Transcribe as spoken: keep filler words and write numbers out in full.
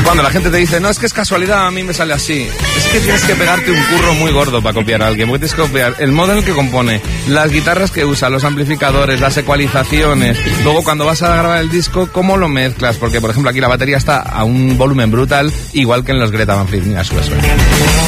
Cuando la gente te dice, no, es que es casualidad, a mí me sale así. Es que tienes que pegarte un curro muy gordo para copiar a alguien. Porque tienes que copiar el modo en el que compone, las guitarras que usa, los amplificadores, las ecualizaciones. Luego, cuando vas a grabar el disco, ¿cómo lo mezclas? Porque, por ejemplo, aquí la batería está a un volumen brutal, igual que en los Greta Van Fleet. Mira, sube, sube.